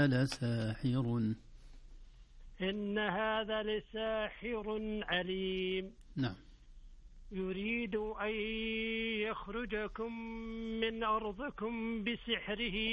لساحر. إن هذا لساحر عليم. نعم. يريد أن يخرجكم من أرضكم بسحره